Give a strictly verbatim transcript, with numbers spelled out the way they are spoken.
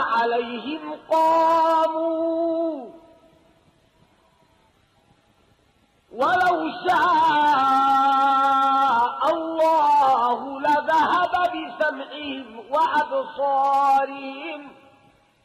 عليهم قاموا ولو شاء الله لذهب بسمعهم وأبصارهم